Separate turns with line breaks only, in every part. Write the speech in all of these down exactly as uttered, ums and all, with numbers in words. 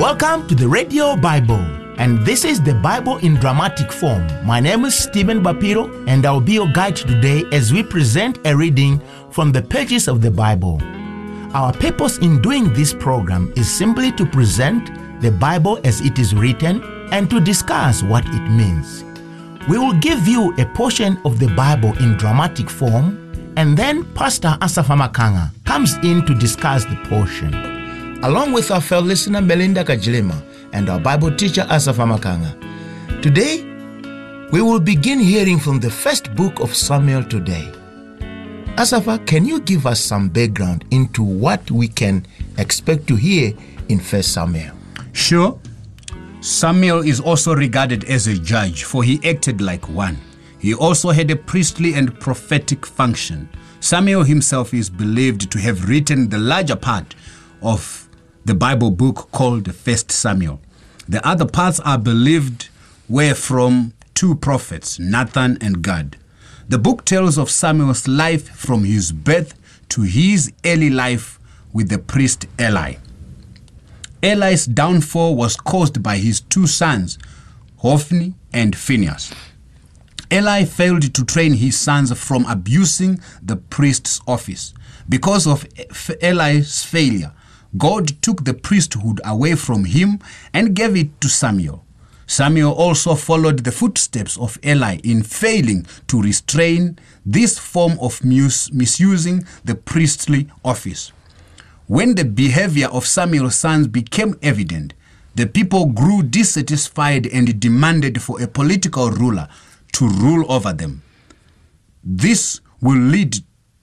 Welcome to the Radio Bible, and this is the Bible in dramatic form. My name is Stephen Bapiro, and I'll be your guide today as we present a reading from the pages of the Bible. Our purpose in doing this program is simply to present the Bible as it is written and to discuss what it means. We will give you a portion of the Bible in dramatic form, and then Pastor Asafa Makanga comes in to discuss the portion. Along with our fellow listener Melinda Kajilema and our Bible teacher Asafa Makanga. Today, we will begin hearing from the first book of Samuel today. Asafa, can you give us some background into what we can expect to hear in First Samuel?
Sure. Samuel is also regarded as a judge, for he acted like one. He also had a priestly and prophetic function. Samuel himself is believed to have written the larger part of the Bible book called First Samuel. The other parts are believed were from two prophets, Nathan and Gad. The book tells of Samuel's life from his birth to his early life with the priest Eli. Eli's downfall was caused by his two sons, Hophni and Phinehas. Eli failed to train his sons from abusing the priest's office. Because of Eli's failure, God took the priesthood away from him and gave it to Samuel. Samuel also followed the footsteps of Eli in failing to restrain this form of mis- misusing the priestly office. When the behavior of Samuel's sons became evident, the people grew dissatisfied and demanded for a political ruler to rule over them. This will lead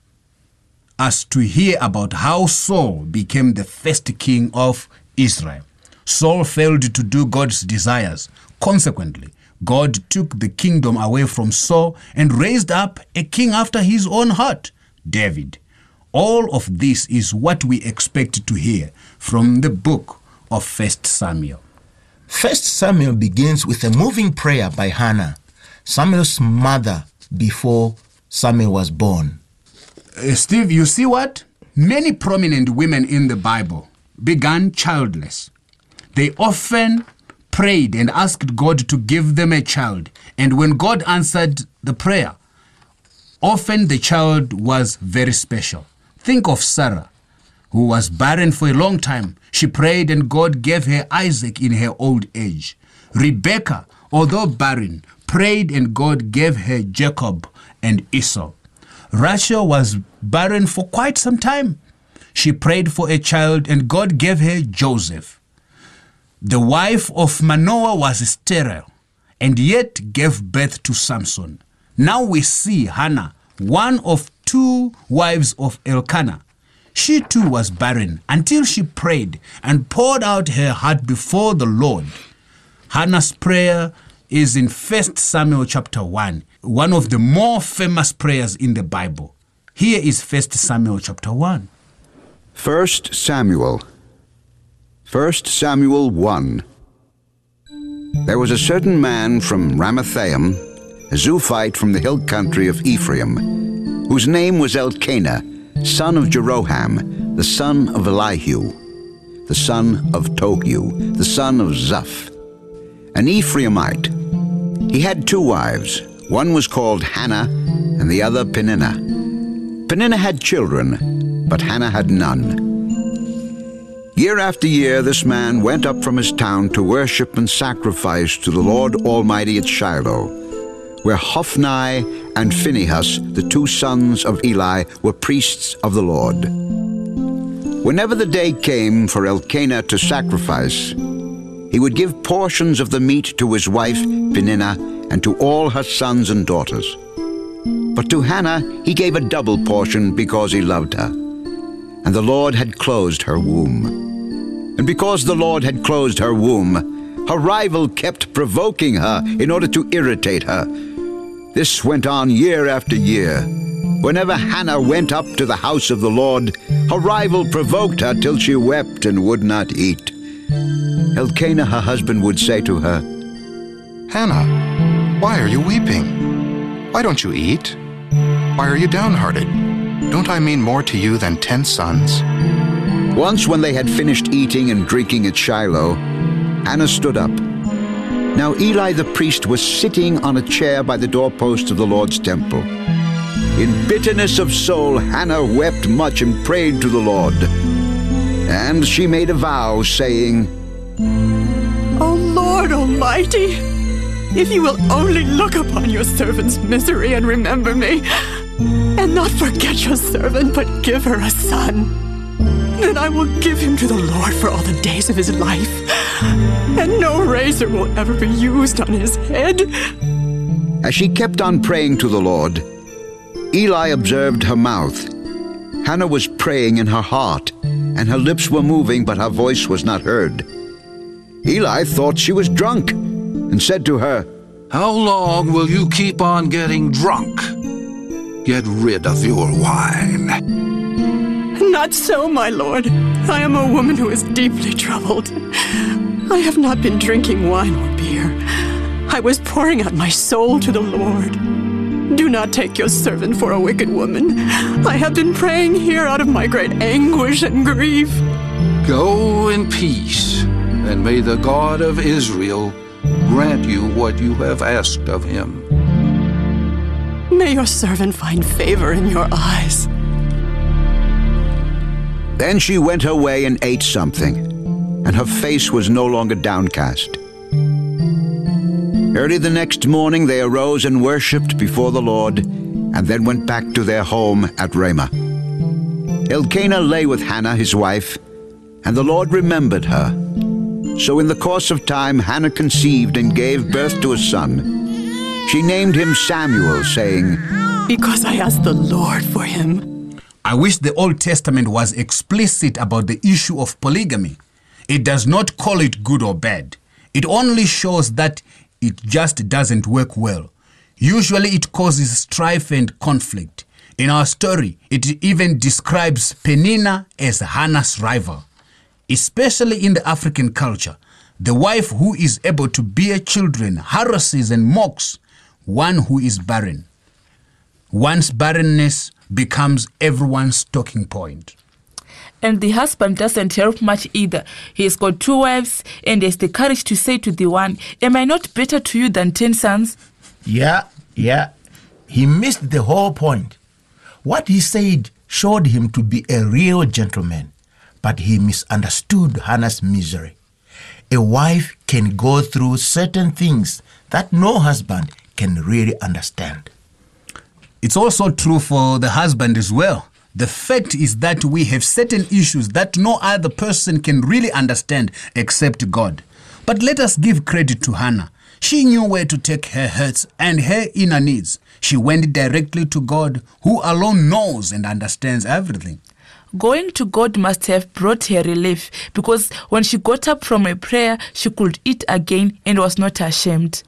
us to hear about how Saul became the first king of Israel. Saul failed to do God's desires. Consequently, God took the kingdom away from Saul and raised up a king after his own heart, David. All of this is what we expect to hear from the book of First Samuel.
First Samuel begins with a moving prayer by Hannah, Samuel's mother before Samuel was born.
Uh, Steve, you see what? Many prominent women in the Bible began childless. They often prayed and asked God to give them a child. And when God answered the prayer, often the child was very special. Think of Sarah, who was barren for a long time. She prayed and God gave her Isaac in her old age. Rebekah, although barren, prayed and God gave her Jacob and Esau. Rachel was barren for quite some time. She prayed for a child and God gave her Joseph. The wife of Manoah was sterile and yet gave birth to Samson. Now we see Hannah, one of two wives of Elkanah. She too was barren until she prayed and poured out her heart before the Lord. Hannah's prayer is in First Samuel chapter one, one of the more famous prayers in the Bible. Here is First Samuel chapter one.
First Samuel. First Samuel one. There was a certain man from Ramathaim, a Zuphite from the hill country of Ephraim, whose name was Elkanah, son of Jeroham, the son of Elihu, the son of Tohu, the son of Zaph, an Ephraimite. He had two wives. One was called Hannah, and the other Peninnah. Peninnah had children, but Hannah had none. Year after year this man went up from his town to worship and sacrifice to the Lord Almighty at Shiloh, where Hophni and Phinehas, the two sons of Eli, were priests of the Lord. Whenever the day came for Elkanah to sacrifice, he would give portions of the meat to his wife Peninnah and to all her sons and daughters. But to Hannah he gave a double portion because he loved her. And the Lord had closed her womb. And because the Lord had closed her womb, her rival kept provoking her in order to irritate her. This went on year after year. Whenever Hannah went up to the house of the Lord, her rival provoked her till she wept and would not eat. Elkanah, her husband, would say to her,
Hannah, why are you weeping? Why don't you eat? Why are you downhearted? Don't I mean more to you than ten sons?
Once when they had finished eating and drinking at Shiloh, Hannah stood up. Now Eli the priest was sitting on a chair by the doorpost of the Lord's temple. In bitterness of soul, Hannah wept much and prayed to the Lord. And she made a vow, saying,
O Lord Almighty, if you will only look upon your servant's misery and remember me, and not forget your servant, but give her a son, then I will give him to the Lord for all the days of his life, and no razor will ever be used on his head.
As she kept on praying to the Lord, Eli observed her mouth. Hannah was praying in her heart, and her lips were moving, but her voice was not heard. Eli thought she was drunk, and said to her,
How long will you keep on getting drunk? Get rid of your wine.
Not so, my lord. I am a woman who is deeply troubled. I have not been drinking wine or beer. I was pouring out my soul to the Lord. Do not take your servant for a wicked woman. I have been praying here out of my great anguish and grief.
Go in peace, and may the God of Israel grant you what you have asked of him.
May your servant find favor in your eyes.
Then she went her way and ate something, and her face was no longer downcast. Early the next morning they arose and worshipped before the Lord, and then went back to their home at Ramah. Elkanah lay with Hannah his wife, and the Lord remembered her. So in the course of time Hannah conceived and gave birth to a son. She named him Samuel, saying,
Because I asked the Lord for him.
I wish the Old Testament was explicit about the issue of polygamy. It does not call it good or bad. It only shows that it just doesn't work well. Usually it causes strife and conflict. In our story, it even describes Peninnah as Hannah's rival. Especially in the African culture, the wife who is able to bear children harasses and mocks one who is barren. One's barrenness becomes everyone's talking point.
And the husband doesn't help much either. He's got two wives and has the courage to say to the one, Am I not better to you than ten sons?
Yeah, yeah. He missed the whole point. What he said showed him to be a real gentleman, but he misunderstood Hannah's misery. A wife can go through certain things that no husband can really understand.
It's also true for the husband as well. The fact is that we have certain issues that no other person can really understand except God. But let us give credit to Hannah. She knew where to take her hurts and her inner needs. She went directly to God, who alone knows and understands everything.
Going to God must have brought her relief, because when she got up from a prayer, she could eat again and was not ashamed.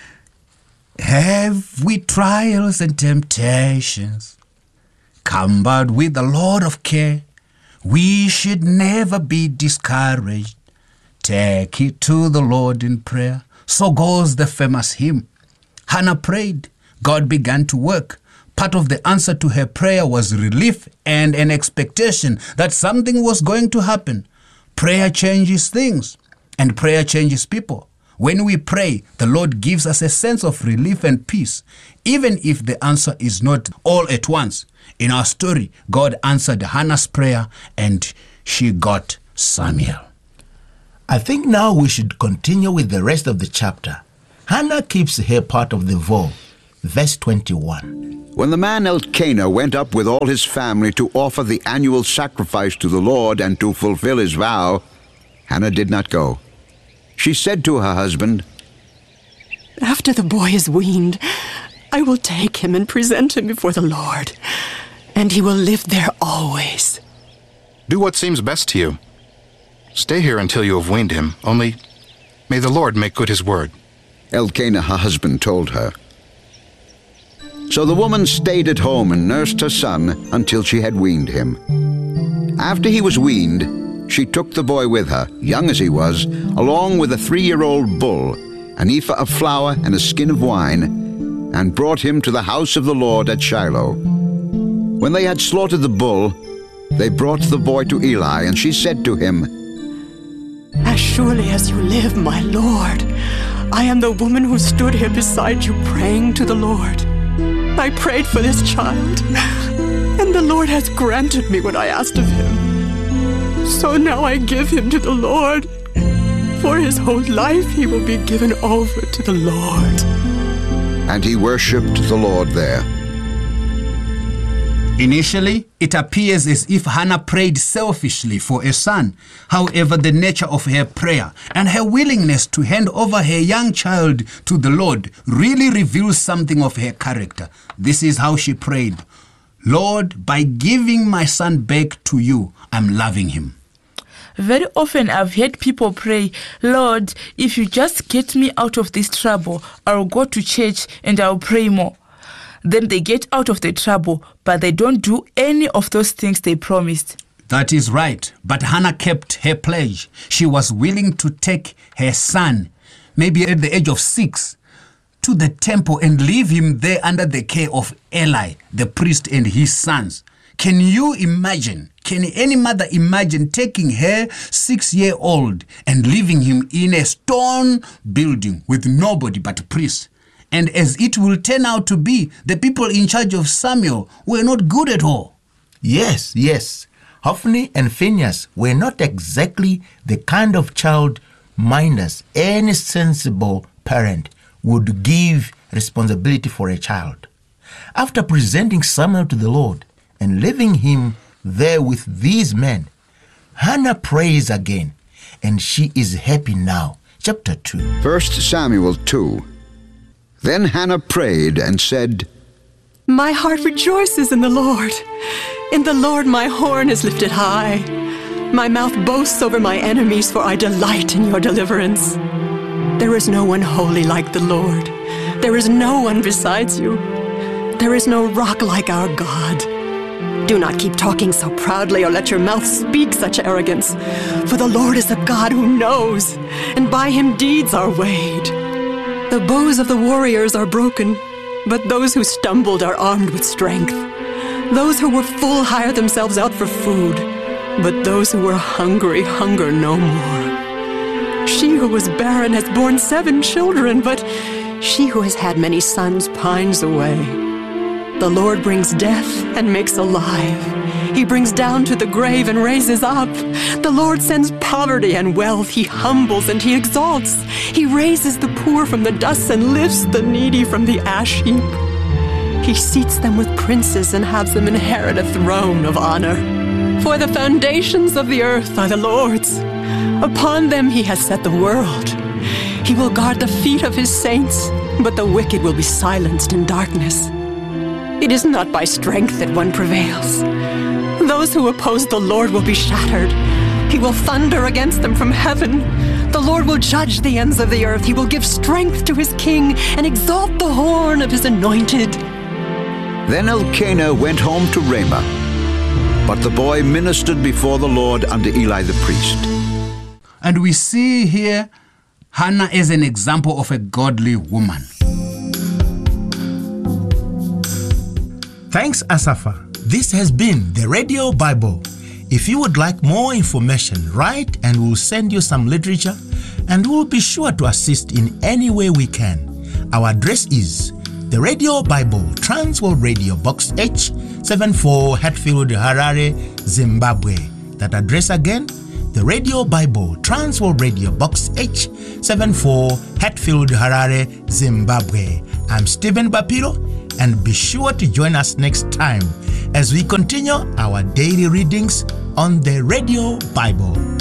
Have we trials and temptations, cumbered with a load of care? We should never be discouraged. Take it to the Lord in prayer. So goes the famous hymn. Hannah prayed. God began to work. Part of the answer to her prayer was relief and an expectation that something was going to happen. Prayer changes things, and prayer changes people. When we pray, the Lord gives us a sense of relief and peace, even if the answer is not all at once. In our story, God answered Hannah's prayer, and she got Samuel.
I think now we should continue with the rest of the chapter. Hannah keeps her part of the vow. Verse twenty-one.
When the man Elkanah went up with all his family to offer the annual sacrifice to the Lord and to fulfill his vow, Hannah did not go. She said to her husband,
After the boy is weaned, I will take him and present him before the Lord, and he will live there always.
Do what seems best to you. Stay here until you have weaned him, only may the Lord make good his word.
Elkanah, her husband, told her. So the woman stayed at home and nursed her son until she had weaned him. After he was weaned, she took the boy with her, young as he was, along with a three-year-old bull, an ephah of flour and a skin of wine, and brought him to the house of the Lord at Shiloh. When they had slaughtered the bull, they brought the boy to Eli, and she said to him,
As surely as you live, my Lord, I am the woman who stood here beside you praying to the Lord. I prayed for this child, and the Lord has granted me what I asked of him. So now I give him to the Lord. For his whole life he will be given over to the Lord.
And he worshipped the Lord there.
Initially, it appears as if Hannah prayed selfishly for a son. However, the nature of her prayer and her willingness to hand over her young child to the Lord really reveals something of her character. This is how she prayed. Lord, by giving my son back to you, I'm loving him.
Very often I've heard people pray, Lord, if you just get me out of this trouble, I'll go to church and I'll pray more. Then they get out of the trouble, but they don't do any of those things they promised.
That is right. But Hannah kept her pledge. She was willing to take her son, maybe at the age of six, to the temple and leave him there under the care of Eli, the priest, and his sons. Can you imagine, can any mother imagine taking her six-year-old and leaving him in a stone building with nobody but priests? And as it will turn out to be, the people in charge of Samuel were not good at all.
Yes, yes. Hophni and Phinehas were not exactly the kind of child minders any sensible parent would give responsibility for a child. After presenting Samuel to the Lord and leaving him there with these men, Hannah prays again, and she is happy now. Chapter two.
First Samuel two. Then Hannah prayed and said,
My heart rejoices in the Lord. In the Lord my horn is lifted high. My mouth boasts over my enemies, for I delight in your deliverance. There is no one holy like the Lord. There is no one besides you. There is no rock like our God. Do not keep talking so proudly or let your mouth speak such arrogance. For the Lord is a God who knows, and by him deeds are weighed. The bows of the warriors are broken, but those who stumbled are armed with strength. Those who were full hire themselves out for food, but those who were hungry hunger no more. She who was barren has borne seven children, but she who has had many sons pines away. The Lord brings death and makes alive. He brings down to the grave and raises up. The Lord sends poverty and wealth. He humbles and he exalts. He raises the poor from the dust and lifts the needy from the ash heap. He seats them with princes and has them inherit a throne of honor. For the foundations of the earth are the Lord's. Upon them he has set the world. He will guard the feet of his saints, but the wicked will be silenced in darkness. It is not by strength that one prevails. Those who oppose the Lord will be shattered. He will thunder against them from heaven. The Lord will judge the ends of the earth. He will give strength to his king and exalt the horn of his anointed.
Then Elkanah went home to Ramah, but the boy ministered before the Lord unto Eli the priest.
And we see here Hannah as an example of a godly woman.
Thanks, Asafa. This has been the Radio Bible. If you would like more information, write and we'll send you some literature, and we'll be sure to assist in any way we can. Our address is the Radio Bible, Transworld Radio, Box H seventy-four, Hatfield, Harare, Zimbabwe. That address again, the Radio Bible, Transworld Radio, Box H seventy-four, Hatfield, Harare, Zimbabwe. I'm Stephen Bapiro, and be sure to join us next time as we continue our daily readings on the Radio Bible.